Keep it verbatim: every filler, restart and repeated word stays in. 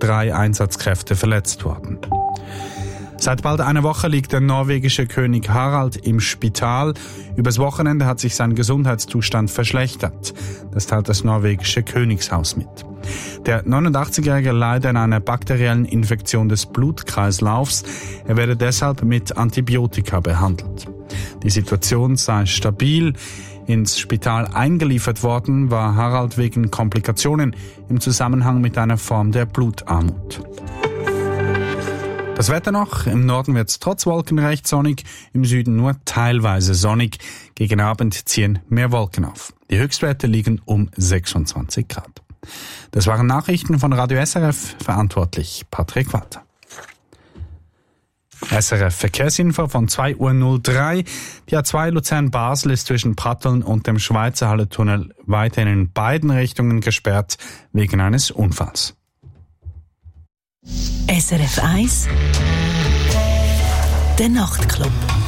drei Einsatzkräfte verletzt worden. Seit bald einer Woche liegt der norwegische König Harald im Spital. Übers Wochenende hat sich sein Gesundheitszustand verschlechtert. Das teilt das norwegische Königshaus mit. Der neunundachtzigjährige leidet an einer bakteriellen Infektion des Blutkreislaufs. Er werde deshalb mit Antibiotika behandelt. Die Situation sei stabil. Ins Spital eingeliefert worden war Harald wegen Komplikationen im Zusammenhang mit einer Form der Blutarmut. Das Wetter noch. Im Norden wird es trotz Wolken recht sonnig, im Süden nur teilweise sonnig. Gegen Abend ziehen mehr Wolken auf. Die Höchstwerte liegen um sechsundzwanzig Grad. Das waren Nachrichten von Radio S R F, verantwortlich Patrick Walter. S R F Verkehrsinfo von zwei Uhr null drei. Die A zwei Luzern-Basel ist zwischen Pratteln und dem Schweizer Halletunnel weiterhin in beiden Richtungen gesperrt wegen eines Unfalls. S R F eins, der Nachtclub.